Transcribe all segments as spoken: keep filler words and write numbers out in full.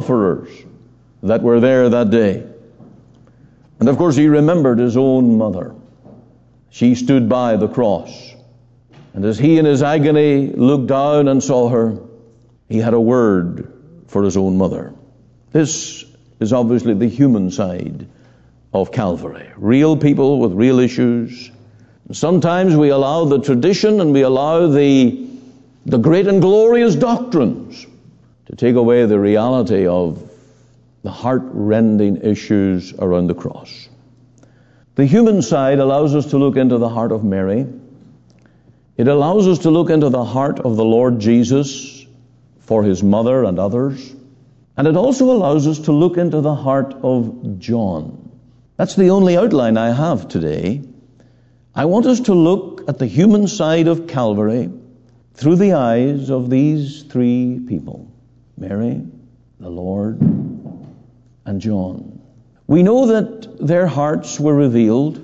sufferers that were there that day. And of course he remembered his own mother. She stood by the cross. And as he in his agony looked down and saw her, he had a word for his own mother. This is obviously the human side of Calvary. Real people with real issues. Sometimes we allow the tradition and we allow the, the great and glorious doctrines to take away the reality of the heart-rending issues around the cross. The human side allows us to look into the heart of Mary. It allows us to look into the heart of the Lord Jesus for his mother and others. And it also allows us to look into the heart of John. That's the only outline I have today. I want us to look at the human side of Calvary through the eyes of these three people: Mary, the Lord, and John. We know that their hearts were revealed,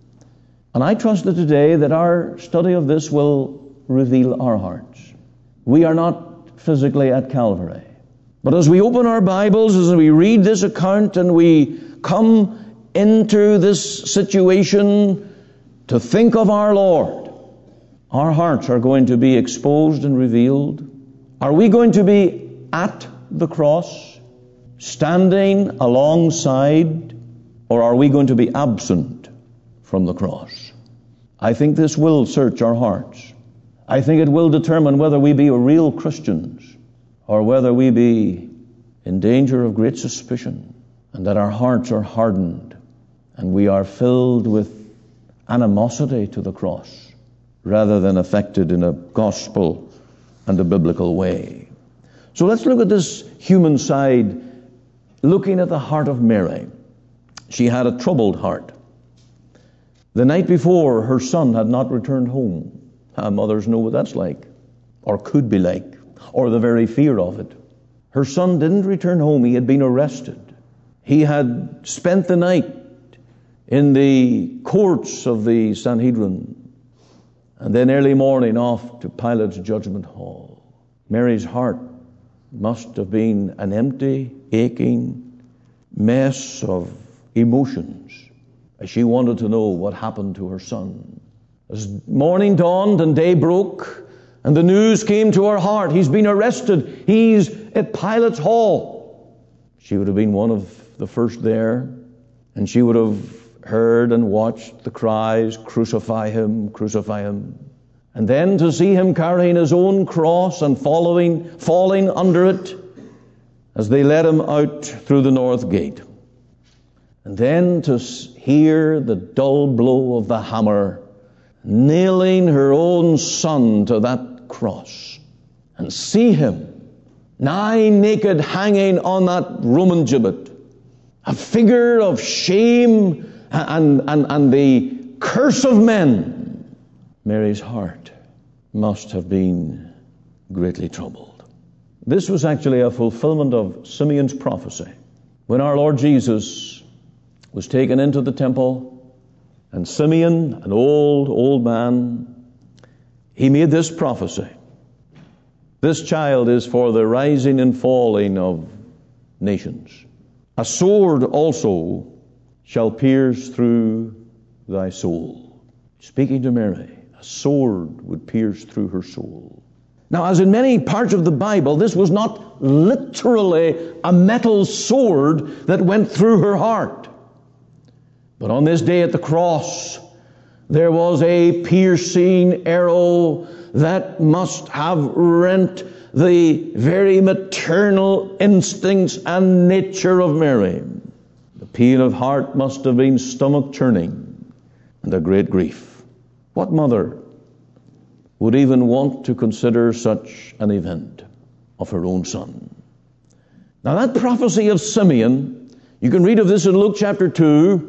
and I trust that today that our study of this will reveal our hearts. We are not physically at Calvary, but as we open our Bibles, as we read this account and we come into this situation to think of our Lord, our hearts are going to be exposed and revealed. Are we going to be at the cross, standing alongside, or are we going to be absent from the cross? I think this will search our hearts. I think it will determine whether we be real Christians or whether we be in danger of great suspicion, and that our hearts are hardened and we are filled with animosity to the cross rather than affected in a gospel and a biblical way. So let's look at this human side, looking at the heart of Mary. She had a troubled heart. The night before, her son had not returned home. Ah, mothers know what that's like, or could be like, or the very fear of it. Her son didn't return home. He had been arrested. He had spent the night in the courts of the Sanhedrin, and then early morning off to Pilate's judgment hall. Mary's heart must have been an empty, aching mess of emotions as she wanted to know what happened to her son. As morning dawned and day broke and the news came to her heart, he's been arrested, he's at Pilate's hall, she would have been one of the first there, and she would have heard and watched the cries, "Crucify him, crucify him." And then to see him carrying his own cross and following, falling under it as they led him out through the north gate. And then to hear the dull blow of the hammer nailing her own son to that cross, and see him nigh naked hanging on that Roman gibbet, a figure of shame and, and, and the curse of men. Mary's heart must have been greatly troubled. This was actually a fulfillment of Simeon's prophecy. When our Lord Jesus was taken into the temple, and Simeon, an old, old man, he made this prophecy: "This child is for the rising and falling of nations. A sword also shall pierce through thy soul." Speaking to Mary, a sword would pierce through her soul. Now, as in many parts of the Bible, this was not literally a metal sword that went through her heart. But on this day at the cross, there was a piercing arrow that must have rent the very maternal instincts and nature of Mary. The pain of heart must have been stomach-churning and a great grief. What mother would even want to consider such an event of her own son? Now, that prophecy of Simeon, you can read of this in Luke chapter two.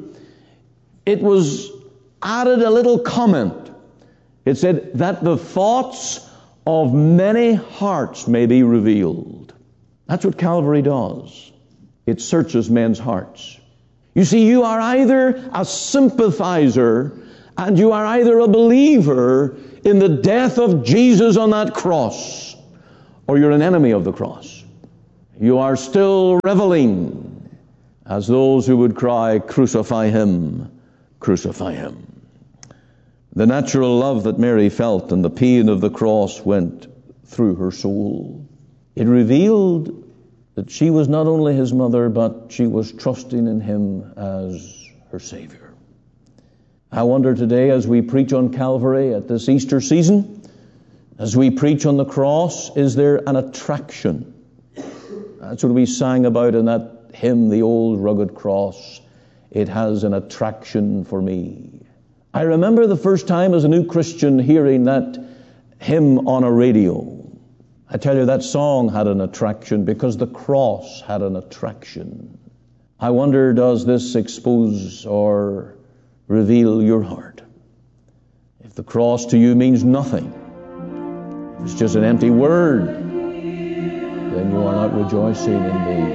It was added a little comment. It said that the thoughts of many hearts may be revealed. That's what Calvary does. It searches men's hearts. You see, you are either a sympathizer and you are either a believer in the death of Jesus on that cross, or you're an enemy of the cross. You are still reveling as those who would cry, "Crucify him, crucify him." The natural love that Mary felt and the pain of the cross went through her soul. It revealed that she was not only his mother, but she was trusting in him as her Savior. I wonder today, as we preach on Calvary at this Easter season, as we preach on the cross, is there an attraction? That's what we sang about in that hymn, "The Old Rugged Cross." It has an attraction for me. I remember the first time as a new Christian hearing that hymn on a radio. I tell you, that song had an attraction because the cross had an attraction. I wonder, does this expose or reveal your heart? If the cross to you means nothing, if it's just an empty word, then you are not rejoicing in the